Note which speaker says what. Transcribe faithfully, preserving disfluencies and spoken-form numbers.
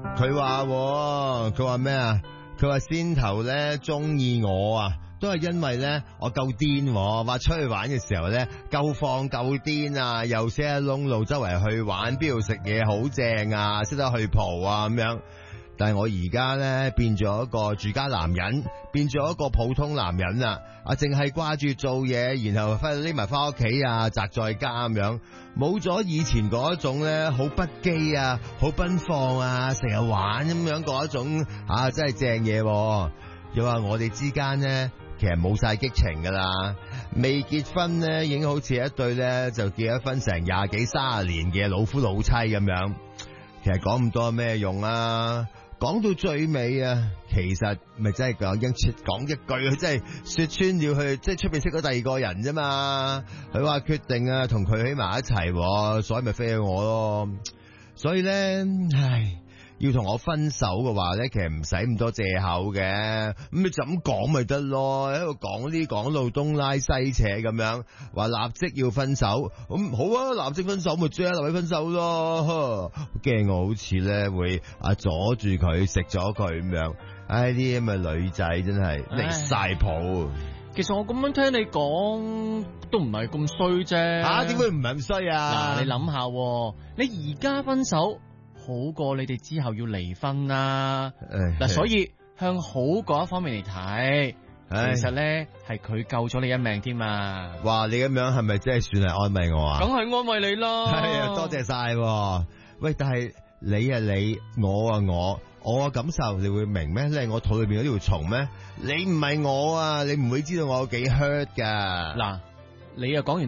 Speaker 1: 佢話佢話咩啊？佢話先頭咧中意我啊，都係因為咧我夠癲，話出去玩嘅時候咧夠放夠癲啊，又識得窿路周圍去玩，邊度食嘢好正啊，識得去蒲啊咁樣。但係我而家咧變咗一個住家男人，變咗一個普通男人啦，啊，淨係掛住做嘢，然後翻匿埋翻屋企啊，宅在家咁樣，冇咗以前嗰一種咧好不羈啊，好奔放啊，成日玩咁樣嗰一種啊，真係正嘢。又話我哋之間咧，其實冇晒激情噶啦，未結婚咧，已經好似一對咧就結咗婚成廿幾卅年嘅老夫老妻咁樣。其實講咁多有咩用啊？講到最尾啊，其實咪真係講一講一句，佢真係說穿要去，即係出邊識咗第二個人啫嘛。佢話決定啊，同佢喺埋一齊，所以咪飛咗我咯。所以咧，唉，要同我分手嘅話咧，其實唔使咁多借口嘅，咁你就咁講咪得咯，喺度講啲講路東拉西扯咁樣，話立即要分手，咁好啊，立即分手咪即刻立即分手咯。驚我好似咧會啊阻住佢食咗佢咁樣，唉，啲咁嘅女仔真係離晒譜。
Speaker 2: 其實我咁樣聽你講都唔係咁衰啫。
Speaker 1: 吓，點會唔係咁衰啊？
Speaker 2: 嗱，你諗下，你而家分手好過你哋之後要離婚啦。嗱，所以向好嗰一方面嚟睇，其實咧係佢救咗你一命添嘛。
Speaker 1: 哇，你咁樣係咪真係算係安慰我啊？
Speaker 2: 梗係安慰你啦。
Speaker 1: 係啊，多謝晒。喂，但係你啊你，我啊我。我嘅感受你會明咩？你係我肚裏邊嗰條蟲咩？你唔係我啊，你唔會知道我有幾 hurt 噶。
Speaker 2: 嗱，你又講完。